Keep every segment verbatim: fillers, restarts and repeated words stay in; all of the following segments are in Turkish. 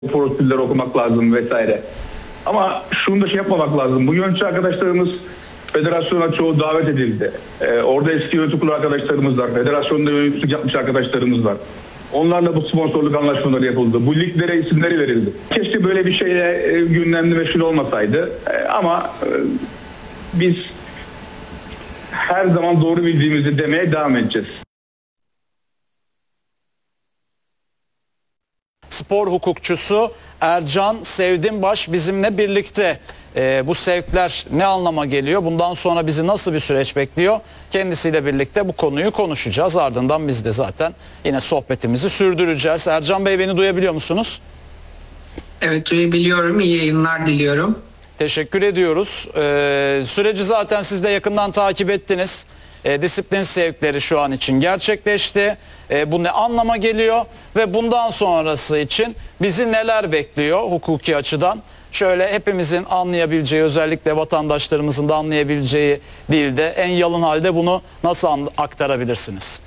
prosedürler okumak lazım vesaire. Ama şunu da şey yapmamak lazım. Bu yönetici arkadaşlarımız federasyona çoğu davet edildi. Ee, orada eski yönetim kurulu arkadaşlarımız var. Federasyonda yöneticilik yapmış arkadaşlarımız var. Onlarla bu sponsorluk anlaşmaları yapıldı. Bu liglere isimleri verildi. Keşke böyle bir şeyle e, gündemde meşgul olmasaydı. E, ama e, biz her zaman doğru bildiğimizi demeye devam edeceğiz. Spor hukukçusu Ercan Sevdimbaş bizimle birlikte. Ee, bu sevkler ne anlama geliyor? Bundan sonra bizi nasıl bir süreç bekliyor? Kendisiyle birlikte bu konuyu konuşacağız. Ardından biz de zaten yine sohbetimizi sürdüreceğiz. Ercan Bey, beni duyabiliyor musunuz? Evet, duyabiliyorum. İyi yayınlar diliyorum. Teşekkür ediyoruz. Ee, süreci zaten siz de yakından takip ettiniz. E, disiplin sevkleri şu an için gerçekleşti. E, bu ne anlama geliyor ve bundan sonrası için bizi neler bekliyor hukuki açıdan? Şöyle hepimizin anlayabileceği, özellikle vatandaşlarımızın da anlayabileceği dilde en yalın halde bunu nasıl aktarabilirsiniz?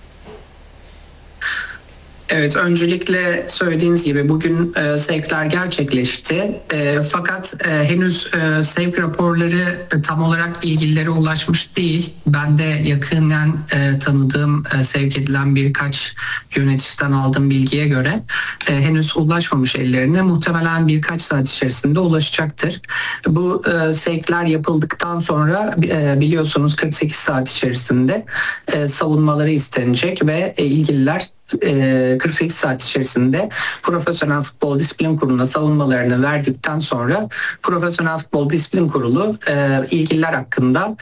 Evet, öncelikle söylediğiniz gibi bugün e, sevkler gerçekleşti. E, fakat e, henüz e, sevk raporları e, tam olarak ilgililere ulaşmış değil. Ben de yakından e, tanıdığım, e, sevk edilen birkaç yöneticiden aldığım bilgiye göre e, henüz ulaşmamış ellerine. Muhtemelen birkaç saat içerisinde ulaşacaktır. Bu e, sevkler yapıldıktan sonra e, biliyorsunuz kırk sekiz saat içerisinde e, savunmaları istenecek ve e, ilgililer kırk sekiz saat içerisinde Profesyonel Futbol Disiplin Kurulu'na savunmalarını verdikten sonra Profesyonel Futbol Disiplin Kurulu ilgililer hakkında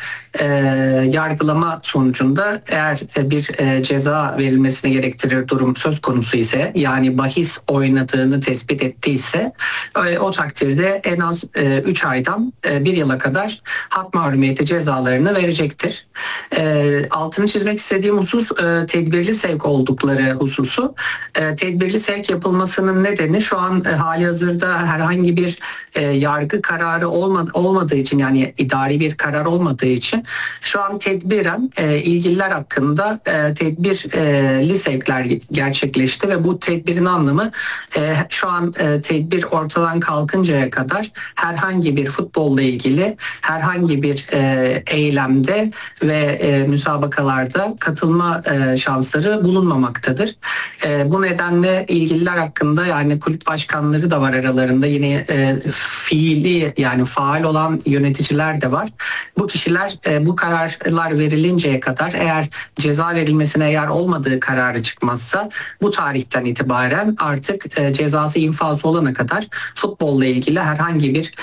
yargılama sonucunda eğer bir ceza verilmesine gerektirir durum söz konusu ise, yani bahis oynadığını tespit ettiyse, o takdirde en az üç aydan bir yıla kadar hak mahrumiyeti cezalarını verecektir. Altını çizmek istediğim husus tedbirli sevk oldukları hususu. E, tedbirli sevk yapılmasının nedeni şu an e, hali hazırda herhangi bir e, yargı kararı olma, olmadığı için, yani idari bir karar olmadığı için şu an tedbiren e, ilgililer hakkında e, tedbirli sevkler gerçekleşti ve bu tedbirin anlamı e, şu an e, tedbir ortadan kalkıncaya kadar herhangi bir futbolla ilgili herhangi bir e, eylemde ve e, müsabakalarda katılma e, şansları bulunmamaktadır. E, bu nedenle ilgililer hakkında, yani kulüp başkanları da var aralarında, yine e, fiili, yani faal olan yöneticiler de var. Bu kişiler e, bu kararlar verilinceye kadar, eğer ceza verilmesine yer olmadığı kararı çıkmazsa, bu tarihten itibaren artık e, cezası infaz olana kadar futbolla ilgili herhangi bir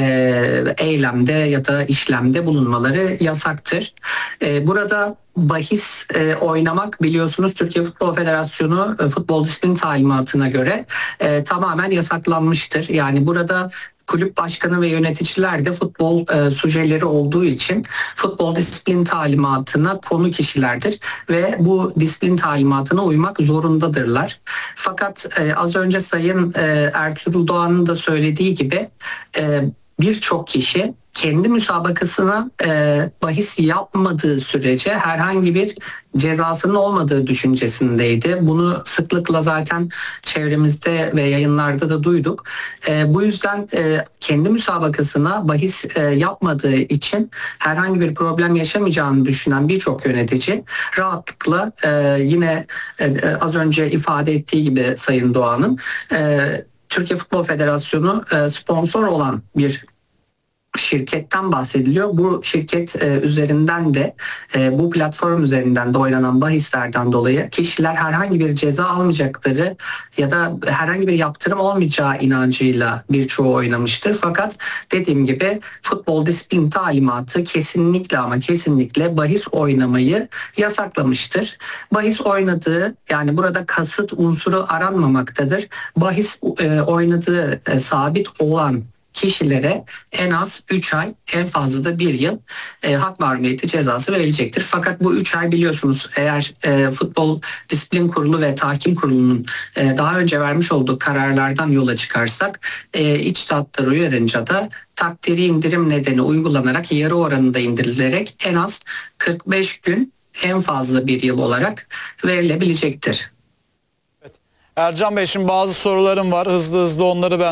e, eylemde ya da işlemde bulunmaları yasaktır. E, burada bahis e, oynamak, biliyorsunuz Türkiye Futbol Federasyonu e, futbol disiplin talimatına göre e, tamamen yasaklanmıştır. Yani burada kulüp başkanı ve yöneticiler de futbol e, sujeleri olduğu için futbol disiplin talimatına konu kişilerdir ve bu disiplin talimatına uymak zorundadırlar. Fakat e, az önce Sayın e, Ertuğrul Doğan'ın da söylediği gibi e, birçok kişi kendi müsabakasına e, bahis yapmadığı sürece herhangi bir cezasının olmadığı düşüncesindeydi. Bunu sıklıkla zaten çevremizde ve yayınlarda da duyduk. E, bu yüzden e, kendi müsabakasına bahis e, yapmadığı için herhangi bir problem yaşamayacağını düşünen birçok yönetici rahatlıkla e, yine e, az önce ifade ettiği gibi Sayın Doğan'ın e, Türkiye Futbol Federasyonu e, sponsor olan bir şirketten bahsediliyor. Bu şirket e, üzerinden de e, bu platform üzerinden de oynanan bahislerden dolayı kişiler herhangi bir ceza almayacakları ya da herhangi bir yaptırım olmayacağı inancıyla birçoğu oynamıştır. Fakat dediğim gibi futbol disiplin talimatı kesinlikle ama kesinlikle bahis oynamayı yasaklamıştır. Bahis oynadığı, yani burada kasıt unsuru aranmamaktadır. Bahis e, oynadığı e, sabit olan kişilere en az üç ay, en fazla da bir yıl e, hak mahrumiyeti cezası verilecektir. Fakat bu üç ay, biliyorsunuz, eğer e, Futbol Disiplin Kurulu ve Tahkim Kurulu'nun e, daha önce vermiş olduğu kararlardan yola çıkarsak, e, içtihatlar uyarınca da takdiri indirim nedeni uygulanarak yarı oranında indirilerek en az kırk beş gün, en fazla bir yıl olarak verilebilecektir. Ercan Bey, şimdi bazı sorularım var. Hızlı hızlı onları ben